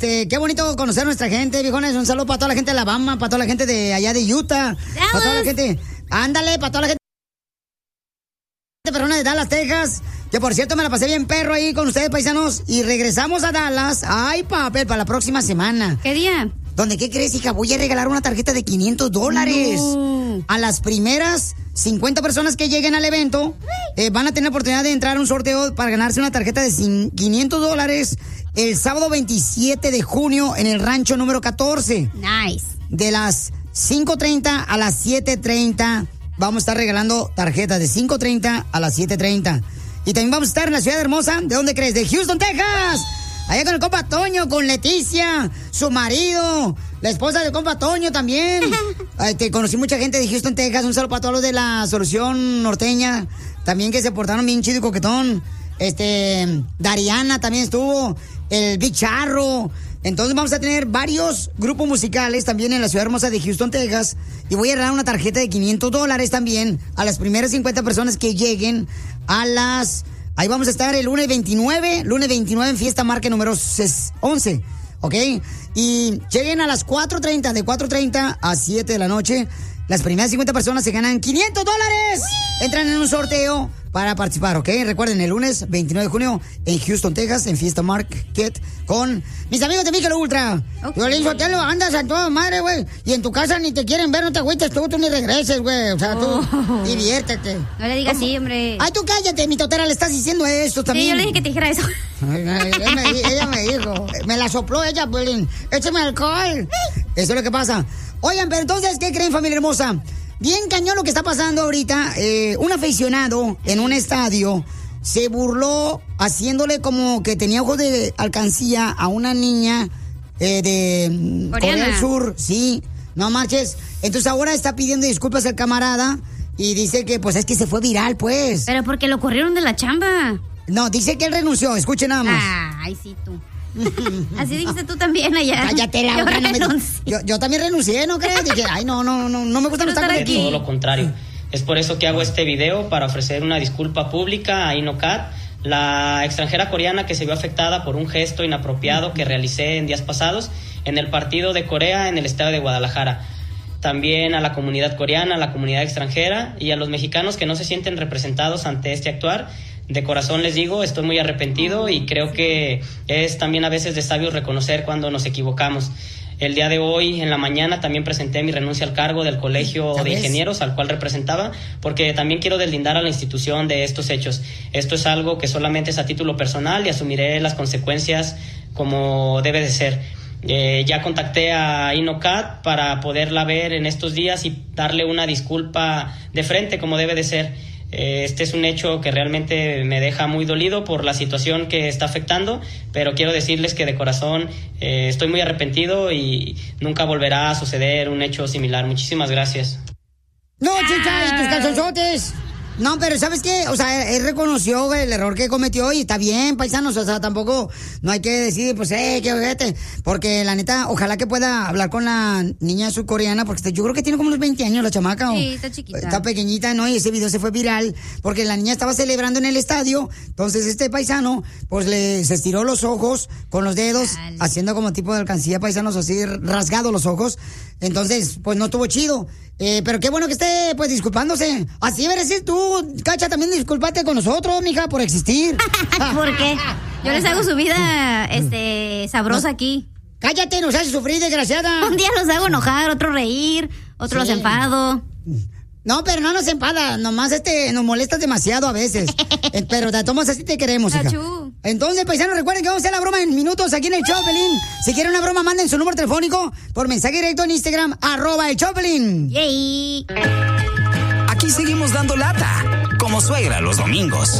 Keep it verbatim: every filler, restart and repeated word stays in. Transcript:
este, qué bonito conocer a nuestra gente, viejones. Un saludo para toda la gente de Alabama, para toda la gente de allá de Utah, para toda la gente, ándale, para toda la gente de personas de Dallas, Texas. Que por cierto me la pasé bien perro ahí con ustedes, paisanos. Y regresamos a Dallas. Ay, papel, para la próxima semana. ¿Qué día? ¿Dónde qué crees, hija? Voy a regalar una tarjeta de quinientos dólares. No. A las primeras cincuenta personas que lleguen al evento eh, van a tener la oportunidad de entrar a un sorteo para ganarse una tarjeta de quinientos dólares el sábado veintisiete de junio en el rancho número catorce. Nice. De las cinco treinta a las siete treinta vamos a estar regalando tarjetas de cinco treinta a las siete treinta. Y también vamos a estar en la ciudad hermosa. ¿De dónde crees? De Houston, Texas. Allá con el compa Toño, con Leticia, su marido, la esposa del compa Toño también. Ay, te conocí mucha gente de Houston, Texas. Un saludo para todos los de la Solución Norteña. También que se portaron bien chido y coquetón. Este, Dariana también estuvo. El Big Charro. Entonces vamos a tener varios grupos musicales también en la ciudad hermosa de Houston, Texas. Y voy a regalar una tarjeta de quinientos dólares también a las primeras cincuenta personas que lleguen a las... Ahí vamos a estar el lunes veintinueve, lunes veintinueve en Fiesta Market número once, ¿ok? Y lleguen a las cuatro treinta, de cuatro treinta a siete de la noche. Las primeras cincuenta personas se ganan quinientos dólares. Entran en un sorteo para participar, ¿ok? Recuerden, el lunes veintinueve de junio en Houston, Texas, en Fiesta Market con mis amigos de Michelob Ultra. Yo le digo, Sotelo, andas a toda madre, güey. Y en tu casa ni te quieren ver, no te agüites tú, tú ni regreses, güey. O sea, tú oh. diviértete. No le digas así, hombre. Ay, tú cállate, mi totera, le estás diciendo esto también. Sí, yo le dije que te dijera eso. Ay, ay, ella, me, ella me dijo, me la sopló ella, pues, échame alcohol. Eso es lo que pasa. Oigan, pero entonces, ¿qué creen, familia hermosa? Bien cañón lo que está pasando ahorita. Eh, un aficionado en un estadio se burló haciéndole como que tenía ojos de alcancía a una niña eh, de Coreana. Corea del Sur. Sí, no marches. Entonces ahora está pidiendo disculpas al camarada y dice que pues es que se fue viral, pues. Pero porque lo corrieron de la chamba. No, dice que él renunció. Escuchen nada más. Ay, sí, tú. Así dijiste tú también allá. Cállate la boca, no me... yo, yo también renuncié, ¿no crees? Dije, ay, no, no, no, no me gusta no estar aquí. Todo lo contrario. Es por eso que hago este video, para ofrecer una disculpa pública a Inocat, la extranjera coreana que se vio afectada por un gesto inapropiado que realicé en días pasados en el partido de Corea en el estado de Guadalajara. También a la comunidad coreana, a la comunidad extranjera y a los mexicanos que no se sienten representados ante este actuar. De corazón les digo, estoy muy arrepentido y creo que es también a veces de sabios reconocer cuando nos equivocamos. El día de hoy, en la mañana, también presenté mi renuncia al cargo del Colegio de Ingenieros, al cual representaba, porque también quiero deslindar a la institución de estos hechos. Esto es algo que solamente es a título personal y asumiré las consecuencias como debe de ser. Eh, ya contacté a Inocat para poderla ver en estos días y darle una disculpa de frente como debe de ser. Este es un hecho que realmente me deja muy dolido por la situación que está afectando, pero quiero decirles que de corazón eh, estoy muy arrepentido y nunca volverá a suceder un hecho similar. Muchísimas gracias. No, chicha, y tus calzonzotes. No, pero ¿sabes qué? O sea, él reconoció el error que cometió y está bien, paisanos. O sea, tampoco no hay que decir, pues, eh, qué ojete. Porque la neta, ojalá que pueda hablar con la niña surcoreana, porque yo creo que tiene como unos veinte años la chamaca. Sí, o, está chiquita. Está pequeñita, ¿no? Y ese video se fue viral porque la niña estaba celebrando en el estadio. Entonces este paisano, pues, le se estiró los ojos con los dedos, Dale. haciendo como tipo de alcancía, paisanos, así rasgado los ojos. Entonces, pues, no estuvo chido. Eh, pero qué bueno que esté, pues, disculpándose. Así debe decir tú, Cacha, también discúlpate con nosotros, mija, por existir. ¿Por qué? Yo les hago su vida, este, sabrosa no, aquí. Cállate, nos haces sufrir, desgraciada. Un día los hago enojar, otro reír, otro sí. los enfado. No, pero no nos enfada, nomás este, nos molestas demasiado a veces. eh, pero de todos así te queremos, hija. Achú. Entonces, paisanos, recuerden que vamos a hacer la broma en minutos aquí en el Chopelín. Si quieren una broma, manden su número telefónico por mensaje directo en Instagram, arroba el Chopelín. Yay. Aquí seguimos dando lata, como suegra los domingos.